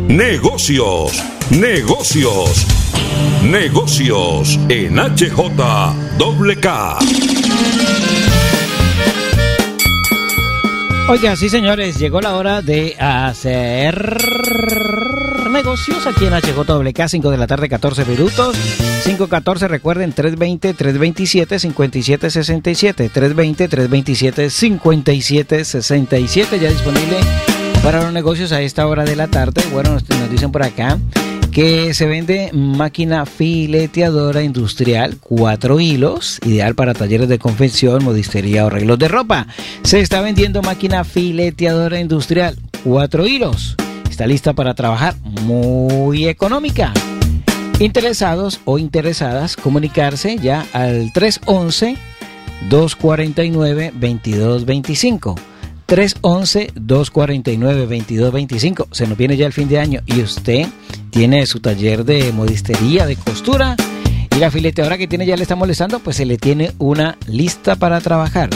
Negocios, negocios, negocios en HJWK. Oiga, sí señores, llegó la hora de hacer negocios aquí en HJWK, 5 de la tarde, 14 minutos. 5:14, recuerden, 320-327-5767, 320-327-5767, ya disponible para los negocios a esta hora de la tarde. Bueno, nos dicen por acá que se vende máquina fileteadora industrial, 4 hilos, ideal para talleres de confección, modistería o arreglos de ropa. Se está vendiendo máquina fileteadora industrial, 4 hilos. Está lista para trabajar, muy económica. Interesados o interesadas, comunicarse ya al 311-249-2225. 311-249-2225. Se nos viene ya el fin de año y usted tiene su taller de modistería, de costura, y la fileteadora que tiene ya le está molestando, pues se le tiene una lista para trabajar.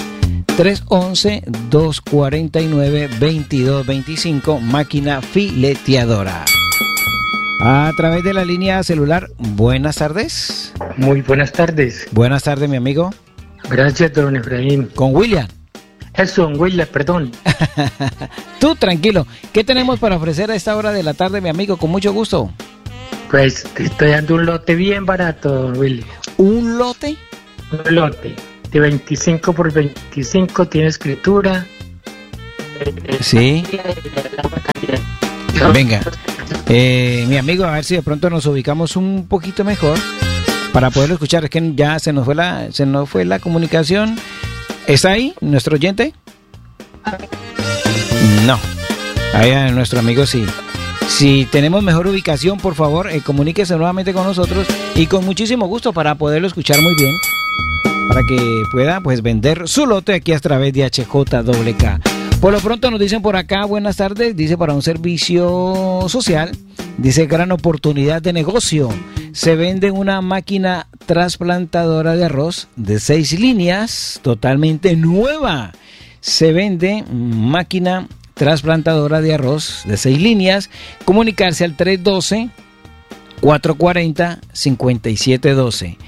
311-249-2225, máquina fileteadora. A través de la línea celular, buenas tardes. Muy buenas tardes. Buenas tardes, mi amigo. Gracias, don Efraín. Con William. Eso, don William, perdón. Tú, tranquilo. ¿Qué tenemos para ofrecer a esta hora de la tarde, mi amigo? Con mucho gusto. Pues te estoy dando un lote bien barato, don William. ¿Un lote? Un lote de 25 por 25, tiene escritura. Sí. Venga. Mi amigo, a ver si de pronto nos ubicamos un poquito mejor para poderlo escuchar. Es que ya se nos fue la comunicación. ¿Está ahí nuestro oyente? No. Ahí a nuestro amigo sí. Si tenemos mejor ubicación, por favor, comuníquese nuevamente con nosotros y con muchísimo gusto para poderlo escuchar muy bien, para que pueda pues vender su lote aquí a través de HJWK. Por lo pronto nos dicen por acá, buenas tardes, dice para un servicio social, dice gran oportunidad de negocio. Se vende una máquina trasplantadora de arroz de 6 líneas, totalmente nueva. Se vende máquina trasplantadora de arroz de 6 líneas. Comunicarse al 312-440-5712.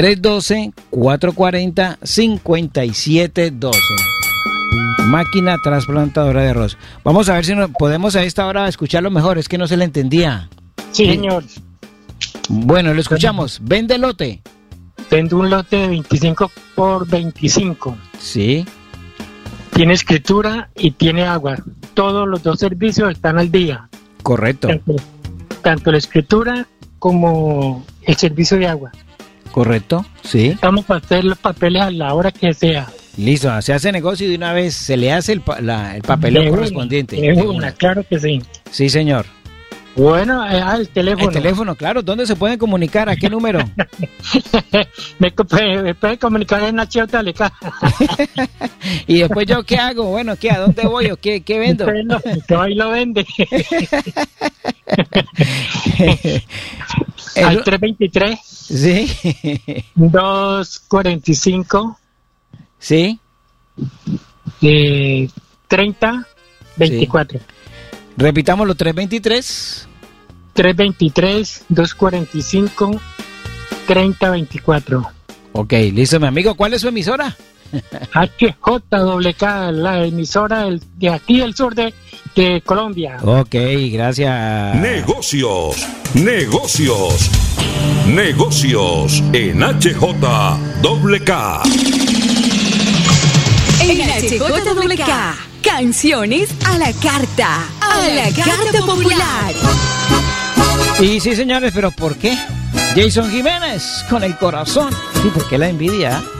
312-440-5712. Máquina trasplantadora de arroz. Vamos a ver si podemos a esta hora escucharlo mejor, es que no se le entendía. Sí, señor. Bueno, lo escuchamos. Vende lote. Vendo un lote de 25 por 25. Sí. Tiene escritura y tiene agua. Todos los dos servicios están al día. Correcto. Tanto la escritura como el servicio de agua. Correcto, sí. Estamos para hacer los papeles a la hora que sea. Listo, se hace negocio y de una vez se le hace el papeleo correspondiente. Claro que sí. Sí, señor. Bueno, el teléfono. El teléfono, claro. ¿Dónde se pueden comunicar? ¿A qué número? me pueden comunicar en HJWK. ¿Y después yo qué hago? Bueno, ¿qué? ¿A dónde voy o qué vendo? Usted ahí lo vende. Al 323. Sí. 245. Sí. 30, 24. Sí. Repitámoslo, 323. 323, 245, 30, 24. Ok, listo, mi amigo. ¿Cuál es su emisora? HJWK, la emisora de aquí del sur de Colombia. Ok, gracias. Negocios, negocios, negocios en HJWK. En HJWK, canciones a la carta, a la carta popular. Y sí, señores, pero ¿por qué? Jason Jiménez con el corazón. ¿Y por qué la envidia?